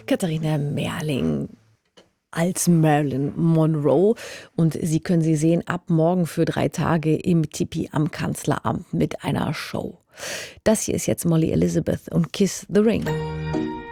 Katharina Merling als Marilyn Monroe und Sie können sie sehen ab morgen für 3 Tage im Tipi am Kanzleramt mit einer Show. Das hier ist jetzt Molly Elizabeth und Kiss the Ring.